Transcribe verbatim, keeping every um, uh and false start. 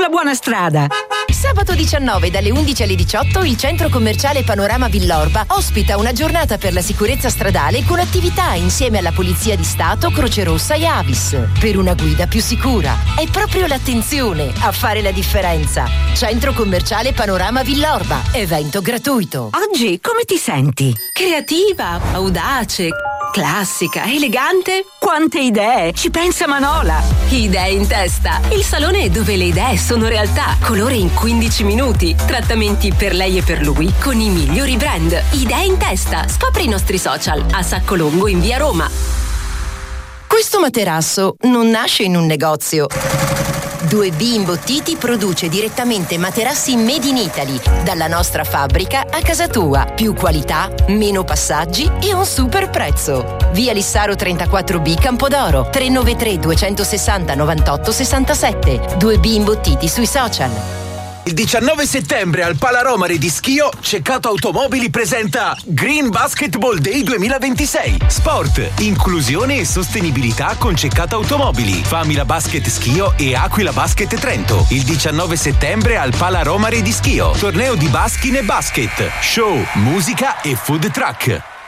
buona strada. Sabato diciannove dalle undici alle diciotto il centro commerciale Panorama Villorba ospita una giornata per la sicurezza stradale con attività insieme alla Polizia di Stato, Croce Rossa e Avis. Per una guida più sicura. È proprio l'attenzione a fare la differenza. Centro commerciale Panorama Villorba. Evento gratuito. Oggi come ti senti? Creativa, audace, classica, elegante. Quante idee! Ci pensa Manola. Idee in testa. Il salone dove le idee sono realtà. Colore in quindici minuti. Trattamenti per lei e per lui con i migliori brand. Idee in testa. Scopri i nostri social a Saccolongo in via Roma. Questo materasso non nasce in un negozio. due B Imbottiti produce direttamente materassi made in Italy, dalla nostra fabbrica a casa tua. Più qualità, meno passaggi e un super prezzo. Via Lissaro trentaquattro B Campodoro, tre nove tre due sei zero nove otto sei sette. due B Imbottiti sui social. Il diciannove settembre al Palaroma Redischio, Ceccato Automobili presenta Green Basketball Day duemilaventisei. Sport, inclusione e sostenibilità con Ceccato Automobili, Famila Basket Schio e Aquila Basket Trento. Il diciannove settembre al Palaroma Redischio. Torneo di baskin e basket, show, musica e food truck.